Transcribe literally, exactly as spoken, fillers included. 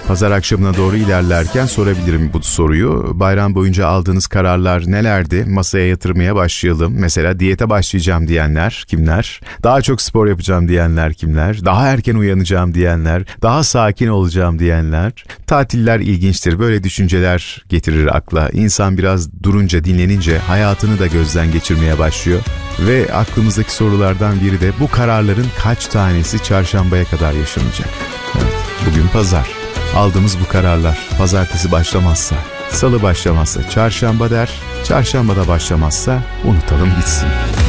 Pazar akşamına doğru ilerlerken sorabilirim bu soruyu. Bayram boyunca aldığınız kararlar nelerdi? Masaya yatırmaya başlayalım. Mesela diyete başlayacağım diyenler kimler? Daha çok spor yapacağım diyenler kimler? Daha erken uyanacağım diyenler? Daha sakin olacağım diyenler? Tatiller ilginçtir. Böyle düşünceler getirir akla. İnsan biraz durunca, dinlenince hayatını da gözden geçirmeye başlıyor. Ve aklımızdaki sorulardan biri de bu kararların kaç tanesi çarşambaya kadar yaşanacak? Evet, bugün pazar. Aldığımız bu kararlar pazartesi başlamazsa, salı başlamazsa çarşamba der, çarşambada başlamazsa unutalım gitsin.